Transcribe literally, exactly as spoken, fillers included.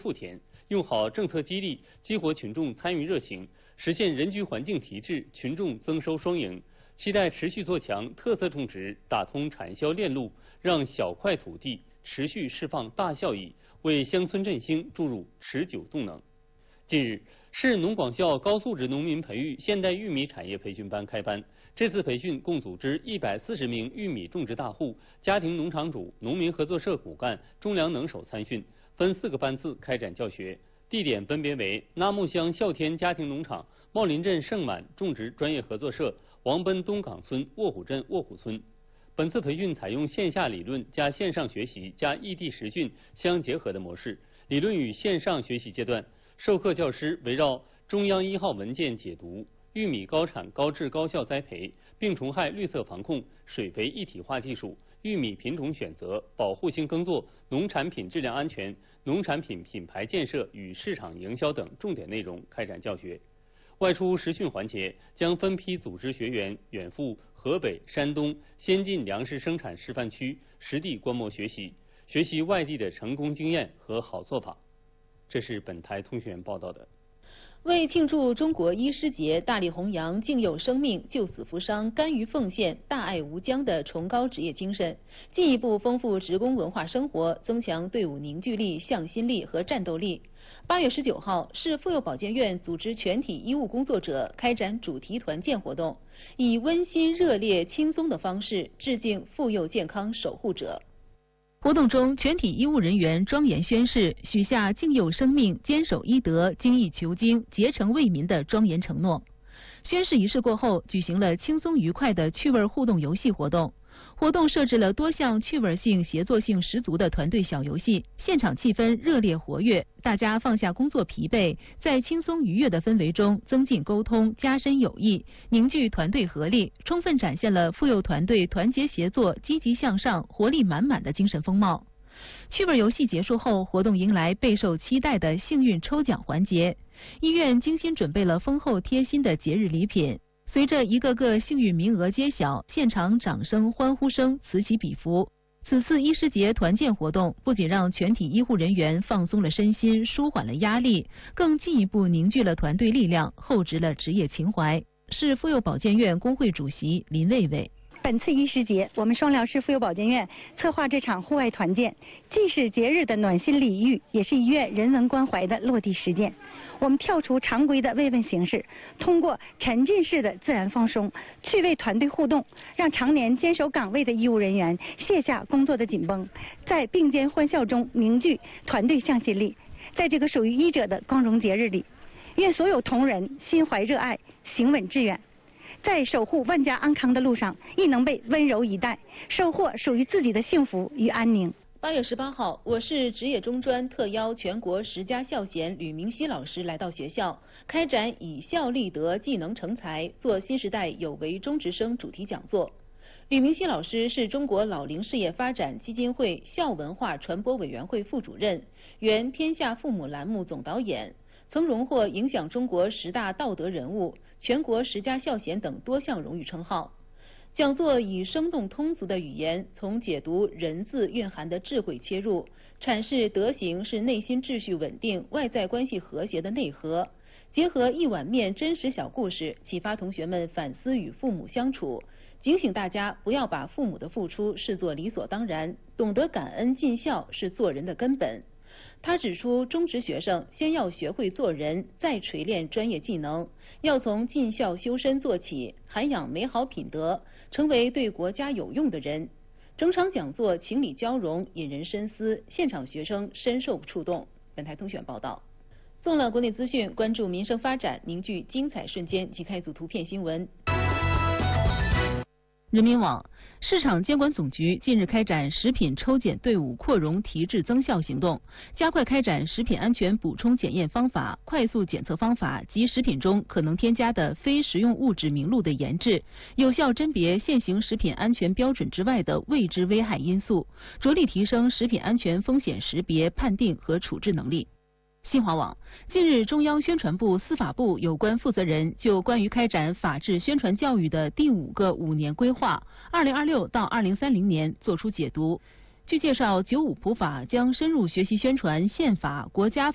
富田，用好政策激励，激活群众参与热情，实现人居环境提质、群众增收双赢。期待持续做强特色种植，打通产销链路，让小块土地持续释放大效益，为乡村振兴注入持久动能。近日，市农广校高素质农民培育现代玉米产业培训班开班。这次培训共组织一百四十名玉米种植大户、家庭农场主、农民合作社骨干、种粮能手参训，分四个班次开展教学。地点分别为纳木乡孝天家庭农场、茂林镇盛满种植专业合作社、王奔东岗村卧虎镇卧虎村。本次培训采用线下理论加线上学习加异地实训相结合的模式。理论与线上学习阶段，授课教师围绕中央一号文件解读、玉米高产高质高效栽培、病虫害绿色防控、水肥一体化技术、玉米品种选择、保护性耕作、农产品质量安全、农产品品牌建设与市场营销等重点内容开展教学。外出实训环节将分批组织学员远赴河北、山东先进粮食生产示范区实地观摩学习，学习外地的成功经验和好做法。这是本台通讯员报道的。 为庆祝中国医师节，大力弘扬敬佑生命、救死扶伤、甘于奉献、大爱无疆的崇高职业精神，进一步丰富职工文化生活，增强队伍凝聚力、向心力和战斗力。八月十九号，市妇幼保健院组织全体医务工作者开展主题团建活动，以温馨、热烈、轻松的方式致敬妇幼健康守护者。活动中，全体医务人员庄严宣誓，许下敬佑生命、坚守医德、精益求精、竭诚为民的庄严承诺。宣誓仪式过后，举行了轻松愉快的趣味互动游戏活动。活动设置了多项趣味性、协作性十足的团队小游戏，现场气氛热烈活跃，大家放下工作疲惫，在轻松愉悦的氛围中增进沟通、加深友谊，凝聚团队合力，充分展现了妇幼团队团结协作、积极向上、活力满满的精神风貌。趣味游戏结束后，活动迎来备受期待的幸运抽奖环节。医院精心准备了丰厚贴心的节日礼品。随着一个个幸运名额揭晓，现场掌声、欢呼声此起彼伏。此次医师节团建活动不仅让全体医护人员放松了身心、舒缓了压力，更进一步凝聚了团队力量，厚植了职业情怀。市妇幼保健院工会主席林卫卫。 本次医师节，我们双辽市妇幼保健院策划这场户外团建，既是节日的暖心礼遇，也是医院人文关怀的落地实践。我们跳出常规的慰问形式，通过沉浸式的自然放松、趣味团队互动，让常年坚守岗位的医务人员卸下工作的紧绷，在并肩欢笑中凝聚团队向心力。在这个属于医者的光荣节日里，愿所有同仁心怀热爱，行稳致远，在守护万家安康的路上，亦能被温柔以待，收获属于自己的幸福与安宁。 八月十八号，我市职业中专特邀全国十佳校贤吕明熙老师来到学校，开展以校立德、技能成才，做新时代有为中职生主题讲座。吕明熙老师是中国老龄事业发展基金会校文化传播委员会副主任，原天下父母栏目总导演，曾荣获影响中国十大道德人物、全国十佳校贤等多项荣誉称号。讲座以生动通俗的语言，从解读人字蕴含的智慧切入，阐释德行是内心秩序稳定、外在关系和谐的内核，结合一碗面真实小故事，启发同学们反思与父母相处，警醒大家不要把父母的付出视作理所当然，懂得感恩尽孝是做人的根本。他指出，中职学生先要学会做人，再锤炼专业技能，要从尽孝修身做起，涵养美好品德，成为对国家有用的人。整场讲座情理交融，引人深思，现场学生深受触动。本台通讯报道。纵览国内资讯，关注民生发展，凝聚精彩瞬间，即开组图片新闻。人民网。市场监管总局近日开展食品抽检队伍扩容提质增效行动，加快开展食品安全补充检验方法、快速检测方法及食品中可能添加的非食用物质名录的研制，有效甄别现行食品安全标准之外的未知危害因素，着力提升食品安全风险识别、判定和处置能力。新华网近日，中央宣传部、司法部有关负责人就关于开展法治宣传教育的第五个五年规划（二零二六到二零三零年）作出解读。据介绍，九五普法将深入学习宣传宪法、国家